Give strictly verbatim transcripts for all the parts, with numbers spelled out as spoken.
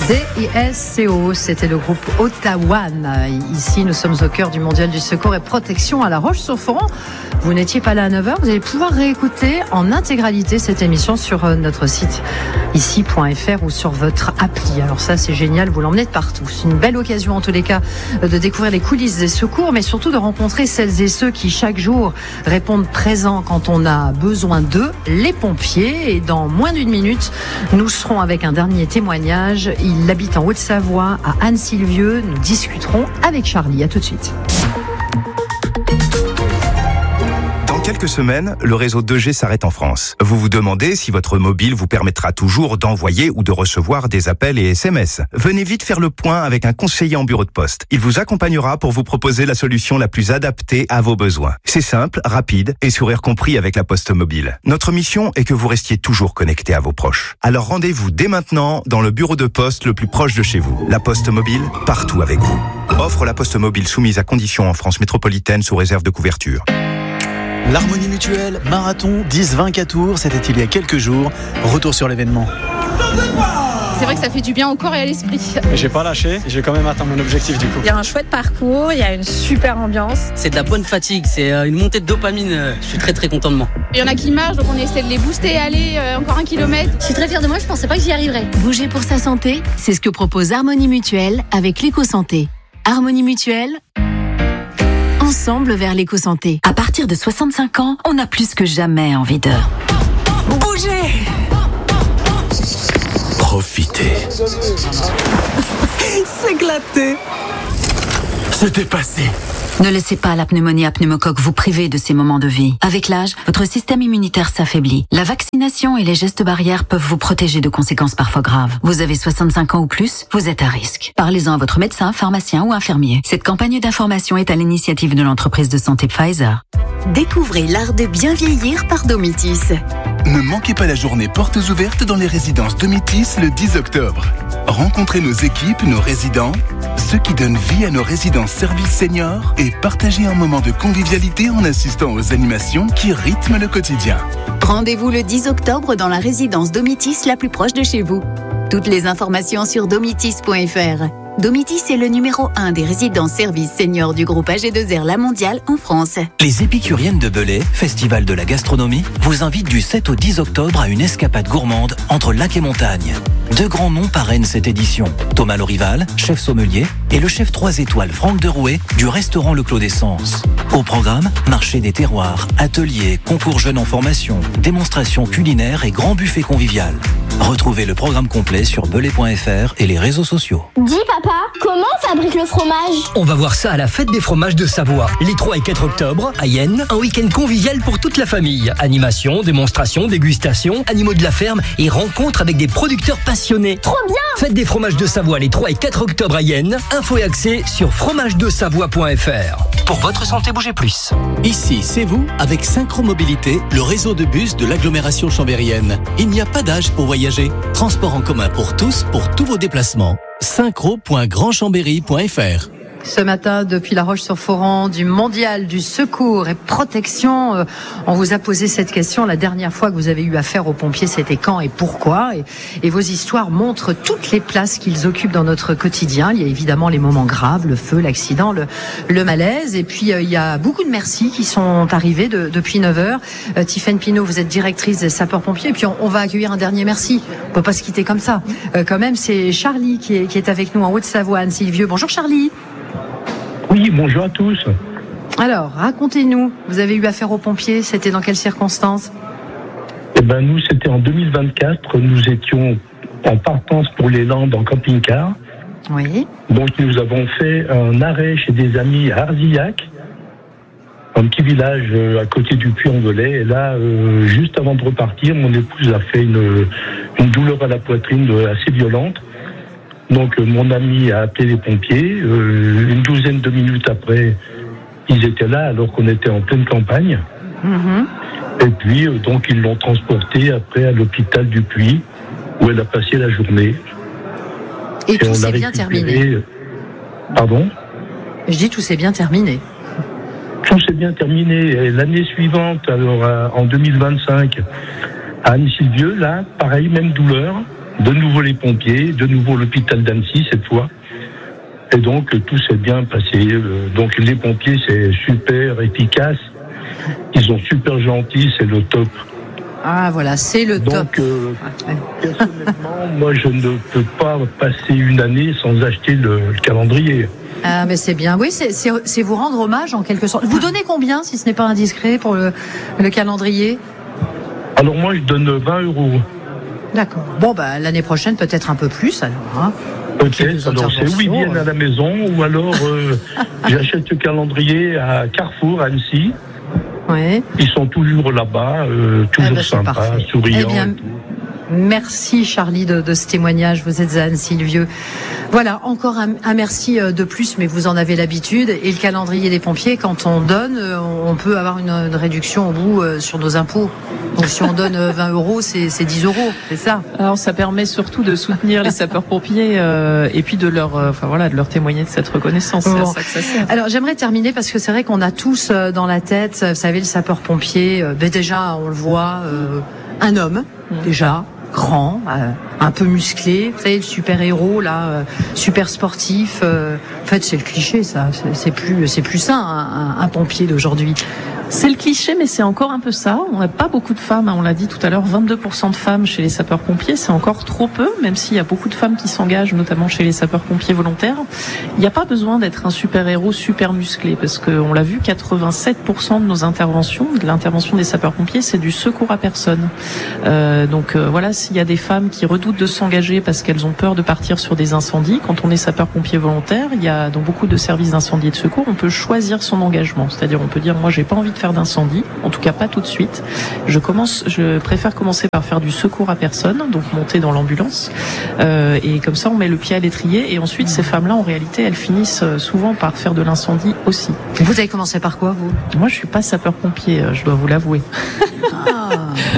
D I S C O, c'était le groupe Ottawan. Ici, nous sommes au cœur du Mondial du Secours et Protection à La Roche-sur-Foron. Vous n'étiez pas là à neuf heures, vous allez pouvoir réécouter en intégralité cette émission sur notre site ici point f r ou sur votre appli. Alors ça, c'est génial, vous l'emmenez de partout. C'est une belle occasion en tous les cas de découvrir les coulisses des secours, mais surtout de rencontrer celles et ceux qui chaque jour répondent présents quand on a besoin d'eux, les pompiers. Et dans moins d'une minute, nous serons avec un dernier témoignage. Il habite en Haute-Savoie, à Anne-Sylvieux. Nous discuterons avec Charlie. À tout de suite. Dans quelques semaines, le réseau deux G s'arrête en France. Vous vous demandez si votre mobile vous permettra toujours d'envoyer ou de recevoir des appels et S M S. Venez vite faire le point avec un conseiller en bureau de poste. Il vous accompagnera pour vous proposer la solution la plus adaptée à vos besoins. C'est simple, rapide et sourire compris avec la Poste Mobile. Notre mission est que vous restiez toujours connecté à vos proches. Alors rendez-vous dès maintenant dans le bureau de poste le plus proche de chez vous. La Poste Mobile, partout avec vous. Offre la Poste Mobile soumise à conditions en France métropolitaine sous réserve de couverture. L'Harmonie Mutuelle, marathon, dix vingt tours, c'était il y a quelques jours. Retour sur l'événement. C'est vrai que ça fait du bien au corps et à l'esprit. J'ai pas lâché, j'ai quand même atteint mon objectif du coup. Il y a un chouette parcours, il y a une super ambiance. C'est de la bonne fatigue, c'est une montée de dopamine, je suis très très content de moi. Il y en a qui marchent, donc on essaie de les booster, aller euh, encore un kilomètre. Je suis très fière de moi, je pensais pas que j'y arriverais. Bouger pour sa santé, c'est ce que propose Harmonie Mutuelle avec l'éco-santé. Harmonie Mutuelle, ensemble vers l'éco-santé. À partir de soixante-cinq ans, on a plus que jamais envie de bouger. Profiter. S'éclater. Se dépasser. Ne laissez pas la pneumonie à pneumocoque vous priver de ces moments de vie. Avec l'âge, votre système immunitaire s'affaiblit. La vaccination et les gestes barrières peuvent vous protéger de conséquences parfois graves. Vous avez soixante-cinq ans ou plus, vous êtes à risque. Parlez-en à votre médecin, pharmacien ou infirmier. Cette campagne d'information est à l'initiative de l'entreprise de santé Pfizer. Découvrez l'art de bien vieillir par Domitis. Ne manquez pas la journée portes ouvertes dans les résidences Domitis le dix octobre. Rencontrez nos équipes, nos résidents, ceux qui donnent vie à nos résidences services seniors et partagez un moment de convivialité en assistant aux animations qui rythment le quotidien. Rendez-vous le dix octobre dans la résidence Domitis la plus proche de chez vous. Toutes les informations sur domitis point f r. Domitis est le numéro un des résidences services seniors du groupe A G deux R La Mondiale en France. Les Épicuriennes de Belay, festival de la gastronomie, vous invitent du sept au dix octobre à une escapade gourmande entre lac et montagne. Deux grands noms parrainent cette édition. Thomas Lorival, chef sommelier, et le chef trois étoiles Franck Derouet du restaurant Le Clos d'Essence. Au programme, marché des terroirs, ateliers, concours jeunes en formation, démonstrations culinaires et grand buffet convivial. Retrouvez le programme complet sur belay point f r et les réseaux sociaux. Dis papa, comment on fabrique le fromage ? On va voir ça à la fête des fromages de Savoie. Les trois et quatre octobre, à Yenne, un week-end convivial pour toute la famille. Animation, démonstration, dégustation, animaux de la ferme et rencontres avec des producteurs passionnés. Trop bien ! Fête des fromages de Savoie les trois et quatre octobre à Yenne. Info et accès sur fromage de savoie point f r. Pour votre santé, bougez plus. Ici, c'est vous avec Synchromobilité, le réseau de bus de l'agglomération chambérienne. Il n'y a pas d'âge pour voyager. Transport en commun pour tous, pour tous vos déplacements. synchro point grand chambéry point f r. Ce matin, depuis La Roche-sur-Foron, du Mondial du Secours et Protection, euh, on vous a posé cette question. La dernière fois que vous avez eu affaire aux pompiers, c'était quand et pourquoi ? et, et vos histoires montrent toutes les places qu'ils occupent dans notre quotidien. Il y a évidemment les moments graves, le feu, l'accident, le, le malaise. Et puis, euh, il y a beaucoup de merci qui sont arrivés de, depuis neuf heures. Euh, Tiffaine Pinault, vous êtes directrice des sapeurs-pompiers. Et puis, on, on va accueillir un dernier merci. On peut pas se quitter comme ça. Euh, quand même, c'est Charlie qui est, qui est avec nous en Haute-Savoie, Anne-Sylvieux. Bonjour Charlie. Oui, bonjour à tous. Alors, racontez-nous, vous avez eu affaire aux pompiers, c'était dans quelles circonstances ? Eh ben, nous, c'était en deux mille vingt-quatre, nous étions en partance pour les Landes en camping-car. Oui. Donc, nous avons fait un arrêt chez des amis à Arzillac, un petit village à côté du Puy-en-Velay. Et là, euh, juste avant de repartir, mon épouse a fait une, une douleur à la poitrine assez violente. Donc euh, mon ami a appelé les pompiers. Euh, une douzaine de minutes après, ils étaient là alors qu'on était en pleine campagne. Mmh. Et puis euh, donc ils l'ont transportée après à l'hôpital du Puy où elle a passé la journée. Et, Et tout s'est bien terminé. Pardon ? Je dis tout s'est bien terminé. Tout s'est bien terminé. Et l'année suivante, alors en deux mille vingt-cinq, à Anne-Sylvieux, là, pareil, même douleur. de nouveau les pompiers, de nouveau l'hôpital d'Annecy cette fois. Et donc tout s'est bien passé. Donc les pompiers, c'est super efficace. Ils sont super gentils, c'est le top. Ah voilà, c'est le donc, top. Euh, personnellement, moi je ne peux pas passer une année sans acheter le, le calendrier. Ah mais c'est bien, oui, c'est, c'est, c'est vous rendre hommage en quelque sorte. Vous donnez combien, si ce n'est pas indiscret, pour le, le calendrier ? Alors moi je donne vingt euros. D'accord. Bon bah l'année prochaine peut-être un peu plus alors. Hein. Peut-être, alors c'est où ils viennent à la maison ou alors euh, j'achète le calendrier à Carrefour, à Annecy. Ouais. Ils sont toujours là-bas, euh, toujours eh ben, sympas, souriants. Eh bien, merci Charlie de, de ce témoignage, vous êtes à Annecy-le-Vieux. Voilà, encore un, un merci de plus, mais vous en avez l'habitude. Et le calendrier des pompiers, quand on donne, on peut avoir une, une réduction au bout euh, sur nos impôts. Donc si on donne vingt euros, c'est, c'est dix euros, c'est ça. Alors ça permet surtout de soutenir les sapeurs-pompiers euh, et puis de leur, euh, enfin voilà, de leur témoigner de cette reconnaissance. C'est bon. À ça que ça sert. Alors j'aimerais terminer parce que c'est vrai qu'on a tous euh, dans la tête, vous savez, le sapeur-pompier. Euh, ben déjà, on le voit, euh, un homme mmh. déjà. Grand, euh, un peu musclé, vous savez, le super-héros là, euh, super sportif. Euh, en fait, c'est le cliché, ça. C'est, c'est plus, c'est plus ça, un, un, un pompier d'aujourd'hui. C'est le cliché, mais c'est encore un peu ça. On n'a pas beaucoup de femmes, hein, on l'a dit tout à l'heure, vingt-deux pour cent de femmes chez les sapeurs-pompiers, c'est encore trop peu, même s'il y a beaucoup de femmes qui s'engagent, notamment chez les sapeurs-pompiers volontaires. Il n'y a pas besoin d'être un super-héros super musclé, parce qu'on l'a vu, quatre-vingt-sept pour cent de nos interventions, de l'intervention des sapeurs-pompiers, c'est du secours à personne. Euh, donc euh, voilà, s'il y a des femmes qui redoutent de s'engager parce qu'elles ont peur de partir sur des incendies, quand on est sapeur-pompier volontaire, il y a dans beaucoup de services d'incendie et de secours, on peut choisir son engagement. C'est-à-dire, on peut dire, moi, j'ai pas envie de faire d'incendie, en tout cas pas tout de suite. Je commence, je préfère commencer par faire du secours à personne, donc monter dans l'ambulance, euh, et comme ça on met le pied à l'étrier, et ensuite ces femmes-là, en réalité, elles finissent souvent par faire de l'incendie aussi. Vous avez commencé par quoi, vous ? Moi, je suis pas sapeur-pompier, je dois vous l'avouer. Ah.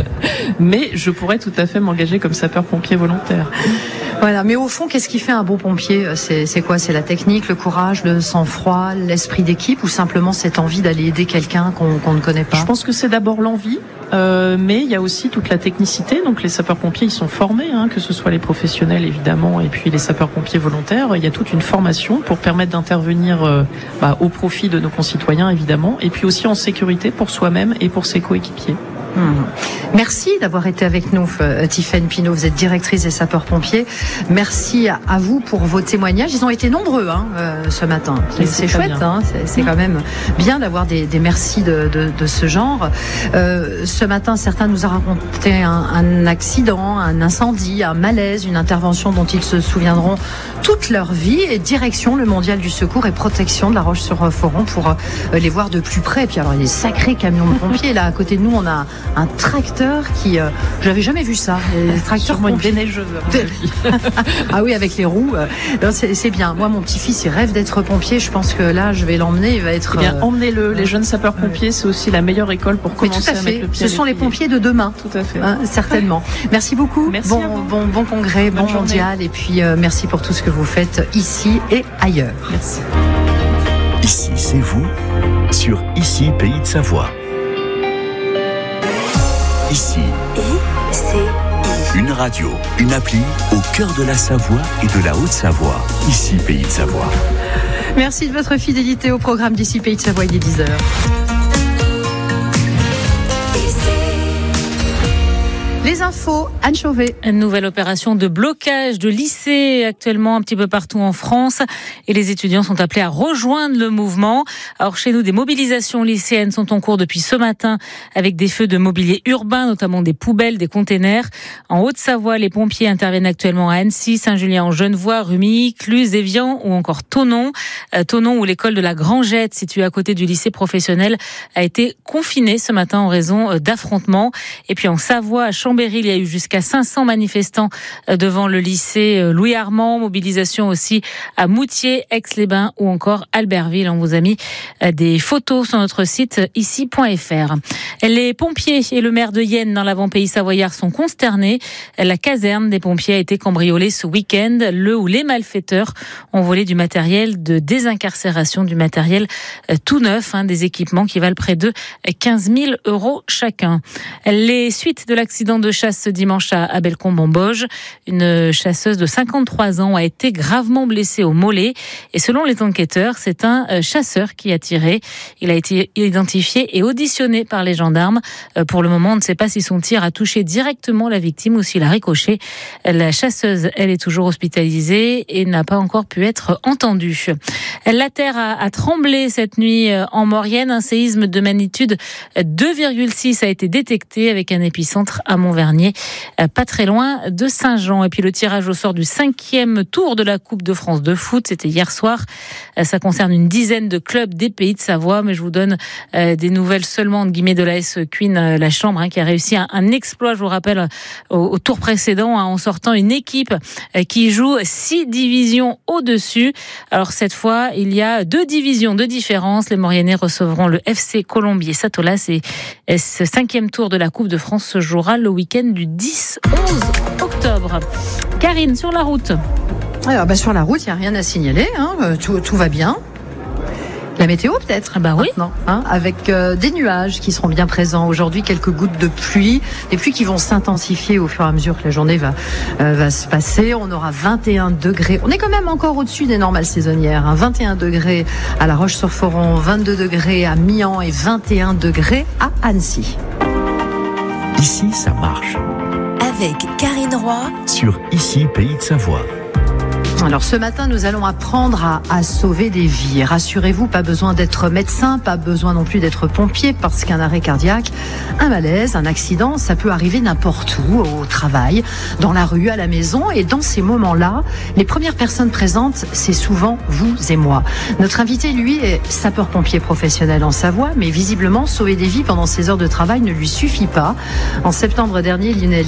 Mais je pourrais tout à fait m'engager comme sapeur-pompier volontaire. Voilà, mais au fond, qu'est-ce qui fait un beau pompier ? C'est, c'est quoi ? C'est la technique, le courage, le sang-froid, l'esprit d'équipe, ou simplement cette envie d'aller aider quelqu'un qu'on, qu'on ne connaît pas ? Je pense que c'est d'abord l'envie, euh, mais il y a aussi toute la technicité. Donc les sapeurs-pompiers, ils sont formés, hein, que ce soit les professionnels évidemment, et puis les sapeurs-pompiers volontaires. Il y a toute une formation pour permettre d'intervenir euh, bah, au profit de nos concitoyens évidemment, et puis aussi en sécurité pour soi-même et pour ses coéquipiers. Mmh. Merci d'avoir été avec nous, Tiffaine Pinault. Vous êtes directrice des sapeurs-pompiers. Merci à, à vous pour vos témoignages. Ils ont été nombreux hein, euh, ce matin. C'est, c'est, c'est chouette. Hein, c'est, c'est mmh. quand même bien d'avoir des, des merci de, de, de ce genre. Euh, ce matin, certains nous ont raconté un, un accident, un incendie, un malaise, une intervention dont ils se souviendront toute leur vie. Et direction le Mondial du Secours et Protection de La Roche-sur-Foron pour euh, les voir de plus près. Et puis alors, il y a des sacrés camions de pompiers. Là, à côté de nous, on a un tracteur qui, euh, j'avais jamais vu ça. Les tracteurs pompiers neigeux. Ah oui, avec les roues. Non, c'est, c'est bien. Moi, mon petit-fils, il rêve d'être pompier. Je pense que là, je vais l'emmener. Il va être. Eh bien, euh, emmenez-le. Les jeunes sapeurs-pompiers, c'est aussi la meilleure école pour commencer tout à, à fait. mettre le pied. Ce sont les pompiers de demain. Tout à fait. Hein, certainement. Merci beaucoup. Merci bon, à vous. bon, bon congrès, Bonne bon journée. Mondial, et puis euh, merci pour tout ce que vous faites ici et ailleurs. Merci. Ici, c'est vous sur Ici, Pays de Savoie. Ici, et c'est une radio, une appli au cœur de la Savoie et de la Haute-Savoie. Ici, Pays de Savoie. Merci de votre fidélité au programme d'Ici, Pays de Savoie. Il est dix heures. Les infos, Anne Chauvet. Une nouvelle opération de blocage de lycées actuellement un petit peu partout en France, et les étudiants sont appelés à rejoindre le mouvement. Alors chez nous, des mobilisations lycéennes sont en cours depuis ce matin avec des feux de mobilier urbain, notamment des poubelles, des containers. En Haute-Savoie, les pompiers interviennent actuellement à Annecy, Saint-Julien-en-Genevois, Rumilly, Cluses, Évian ou encore Thonon. Euh, Thonon, où l'école de la Grangette, située à côté du lycée professionnel, a été confinée ce matin en raison d'affrontements. Et puis en Savoie, à Chambéry, il y a eu jusqu'à cinq cents manifestants devant le lycée Louis-Armand. Mobilisation aussi à Moutier, Aix-les-Bains ou encore Albertville. On vous a mis des photos sur notre site ici point f r. Les pompiers et le maire de Yenne dans l'avant-pays savoyard sont consternés. La caserne des pompiers a été cambriolée ce week-end, le où les malfaiteurs ont volé du matériel de désincarcération, du matériel tout neuf, hein, des équipements qui valent près de quinze mille euros chacun. Les suites de l'accident de de chasse ce dimanche à, à Bellecombe-en-Bauge. Une chasseuse de cinquante-trois ans a été gravement blessée au mollet. Et selon les enquêteurs, c'est un chasseur qui a tiré. Il a été identifié et auditionné par les gendarmes. Pour le moment, on ne sait pas si son tir a touché directement la victime ou s'il a ricoché. La chasseuse, elle est toujours hospitalisée et n'a pas encore pu être entendue. La terre a, a tremblé cette nuit en Maurienne. Un séisme de magnitude deux virgule six a été détecté avec un épicentre à Montvernier, pas très loin de Saint-Jean. Et puis le tirage au sort du cinquième tour de la Coupe de France de foot, c'était hier soir. Ça concerne une dizaine de clubs des Pays de Savoie, mais je vous donne des nouvelles seulement entre guillemets de l'A S Queen La Chambre, hein, qui a réussi un, un exploit, je vous rappelle, au, au tour précédent, hein, en sortant une équipe qui joue six divisions au-dessus. Alors cette fois, il y a deux divisions de différence. Les Mauriennais recevront le F C Colombier Satolas et ce cinquième tour de la Coupe de France se jouera le week-end du dix onze octobre. Karine, sur la route. Alors, bah, sur la route, il n'y a rien à signaler, hein, tout, tout va bien. La météo peut-être, ah bah oui, non, hein, avec euh, des nuages qui seront bien présents aujourd'hui, quelques gouttes de pluie, des pluies qui vont s'intensifier au fur et à mesure que la journée va euh, va se passer. On aura vingt et un degrés. On est quand même encore au-dessus des normales saisonnières. Hein, vingt et un degrés à La Roche-sur-Foron, vingt-deux degrés à Mian et vingt et un degrés à Annecy. Ici, ça marche. Avec Karine Roy sur Ici, Pays de Savoie. Alors ce matin, nous allons apprendre à, à sauver des vies. Rassurez-vous, pas besoin d'être médecin, pas besoin non plus d'être pompier, parce qu'un arrêt cardiaque, un malaise, un accident, ça peut arriver n'importe où, au travail, dans la rue, à la maison. Et dans ces moments-là, les premières personnes présentes, c'est souvent vous et moi. Notre invité, lui, est sapeur-pompier professionnel en Savoie, mais visiblement, sauver des vies pendant ses heures de travail ne lui suffit pas. En septembre dernier, Lionel